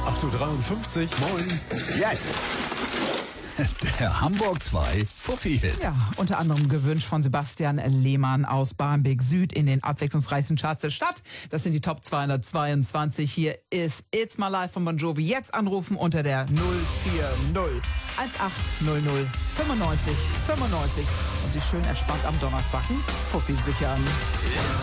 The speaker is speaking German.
8:53 Uhr, moin. Jetzt! Der Hamburg 2 Fuffi-Hit. Ja, unter anderem gewünscht von Sebastian Lehmann aus Barmbek Süd in den abwechslungsreichsten Charts der Stadt. Das sind die Top 222. Hier ist It's My Life von Bon Jovi. Jetzt anrufen unter der 040 1800 95 95 und sich schön entspannt am Donnerstag einen Fuffi sichern.